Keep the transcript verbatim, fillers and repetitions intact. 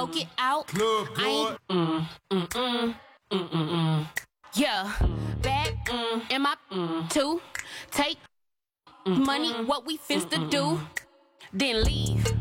poke it out. Club I ain't, mm, mm, mm, mm, mm, mm. Yeah, bad mm, in my mm, two. Take mm, money, what we finna do, then leave.